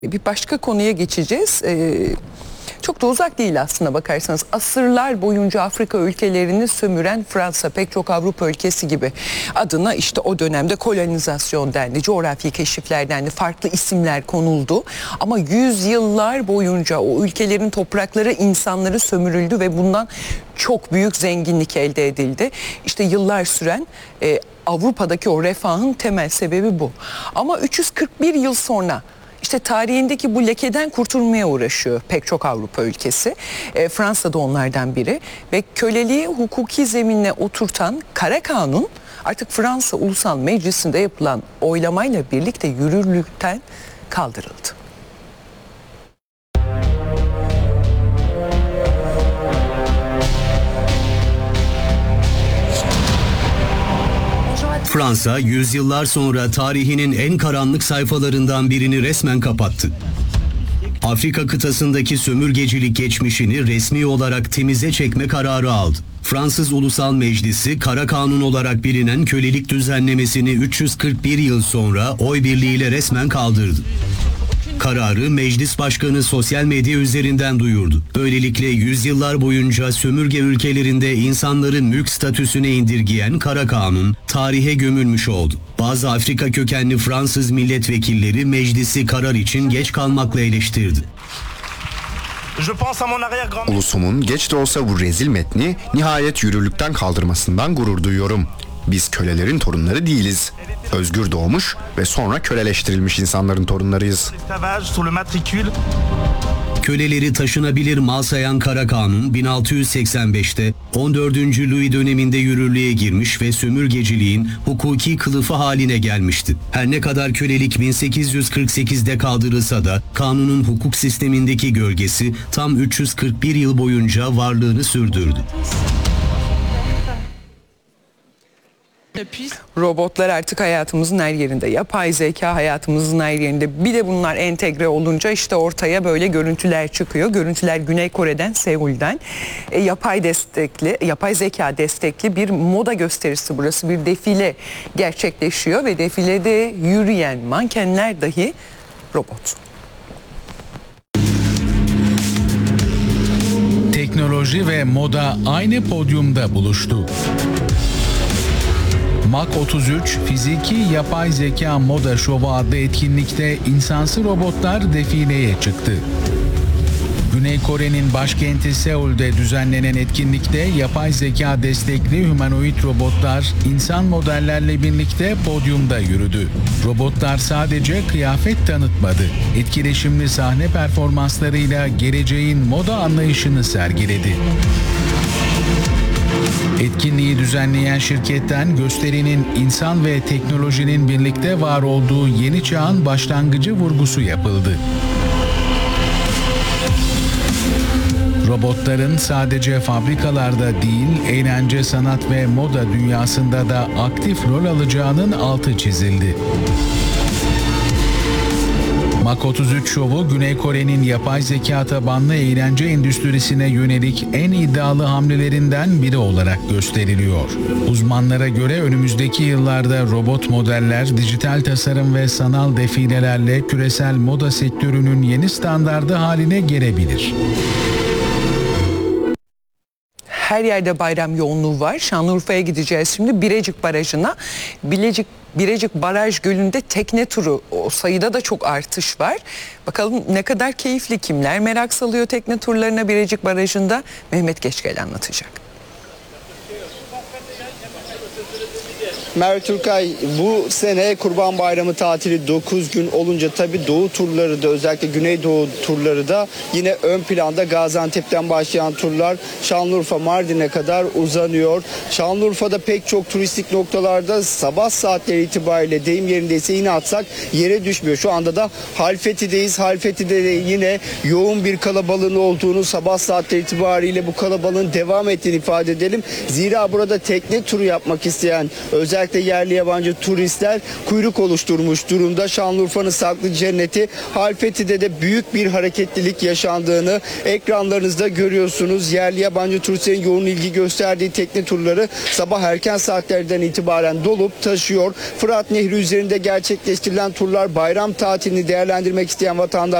Bir başka konuya geçeceğiz. Çok da uzak değil aslında bakarsanız. Asırlar boyunca Afrika ülkelerini sömüren Fransa, pek çok Avrupa ülkesi gibi adına işte o dönemde kolonizasyon dendi, coğrafi keşifler dendi, farklı isimler konuldu. Ama yüzyıllar boyunca o ülkelerin toprakları, insanları sömürüldü ve bundan çok büyük zenginlik elde edildi. İşte yıllar süren Avrupa'daki o refahın temel sebebi bu. Ama 341 yıl sonra İşte tarihindeki bu lekeden kurtulmaya uğraşıyor pek çok Avrupa ülkesi. Fransa da onlardan biri ve köleliği hukuki zeminine oturtan Kara Kanun artık Fransa Ulusal Meclisi'nde yapılan oylamayla birlikte yürürlükten kaldırıldı. Fransa, yüzyıllar sonra tarihinin en karanlık sayfalarından birini resmen kapattı. Afrika kıtasındaki sömürgecilik geçmişini resmi olarak temize çekme kararı aldı. Fransız Ulusal Meclisi, Kara Kanun olarak bilinen kölelik düzenlemesini 341 yıl sonra oy birliğiyle resmen kaldırdı. Kararı Meclis Başkanı sosyal medya üzerinden duyurdu. Böylelikle yüzyıllar boyunca sömürge ülkelerinde insanların mülk statüsüne indirgeyen Kara Kanun tarihe gömülmüş oldu. Bazı Afrika kökenli Fransız milletvekilleri meclisi karar için geç kalmakla eleştirdi. Ulusumun geç de olsa bu rezil metni nihayet yürürlükten kaldırmasından gurur duyuyorum. Biz kölelerin torunları değiliz. Özgür doğmuş ve sonra köleleştirilmiş insanların torunlarıyız. Köleleri taşınabilir mal sayan Kara Kanun 1685'te 14. Louis döneminde yürürlüğe girmiş ve sömürgeciliğin hukuki kılıfı haline gelmişti. Her ne kadar kölelik 1848'de kaldırılsa da kanunun hukuk sistemindeki gölgesi tam 341 yıl boyunca varlığını sürdürdü. Robotlar artık hayatımızın her yerinde. Yapay zeka hayatımızın her yerinde. Bir de bunlar entegre olunca işte ortaya böyle görüntüler çıkıyor. Görüntüler Güney Kore'den, Seul'den. Yapay zeka destekli bir moda gösterisi burası. Bir defile gerçekleşiyor ve defilede yürüyen mankenler dahi robot. Teknoloji ve moda aynı podyumda buluştu. Mach 33 Fiziki Yapay Zeka Moda Şovu adlı etkinlikte insansı robotlar defileye çıktı. Güney Kore'nin başkenti Seul'de düzenlenen etkinlikte yapay zeka destekli humanoid robotlar insan modellerle birlikte podyumda yürüdü. Robotlar sadece kıyafet tanıtmadı, etkileşimli sahne performanslarıyla geleceğin moda anlayışını sergiledi. Etkinliği düzenleyen şirketten gösterinin insan ve teknolojinin birlikte var olduğu yeni çağın başlangıcı vurgusu yapıldı. Robotların sadece fabrikalarda değil, eğlence, sanat ve moda dünyasında da aktif rol alacağının altı çizildi. Mach 33 şovu Güney Kore'nin yapay zeka tabanlı eğlence endüstrisine yönelik en iddialı hamlelerinden biri olarak gösteriliyor. Uzmanlara göre önümüzdeki yıllarda robot modeller, dijital tasarım ve sanal defilelerle küresel moda sektörünün yeni standardı haline gelebilir. Her yerde bayram yoğunluğu var. Şanlıurfa'ya gideceğiz şimdi. Birecik Barajı'na. Birecik Baraj Gölü'nde tekne turu, o sayıda da çok artış var. Bakalım ne kadar keyifli, kimler merak salıyor tekne turlarına Birecik Barajı'nda? Mehmet Geçgel anlatacak. Merve Türkay, bu sene Kurban Bayramı tatili 9 gün olunca tabii doğu turları da, özellikle Güneydoğu turları da yine ön planda. Gaziantep'ten başlayan turlar Şanlıurfa, Mardin'e kadar uzanıyor. Şanlıurfa'da pek çok turistik noktalarda sabah saatleri itibariyle deyim yerindeyse yine atsak yere düşmüyor. Şu anda da Halfeti'deyiz. Halfeti'de de yine yoğun bir kalabalığın olduğunu, sabah saatleri itibariyle bu kalabalığın devam ettiğini ifade edelim. Zira burada tekne turu yapmak isteyen, özellikle özellikle yerli yabancı turistler kuyruk oluşturmuş durumda. Şanlıurfa'nın saklı cenneti Halfeti'de de büyük bir hareketlilik yaşandığını ekranlarınızda görüyorsunuz. Yerli yabancı turistlerin yoğun ilgi gösterdiği tekne turları sabah erken saatlerden itibaren dolup taşıyor. Fırat Nehri üzerinde gerçekleştirilen turlar bayram tatilini değerlendirmek isteyen vatandaşlar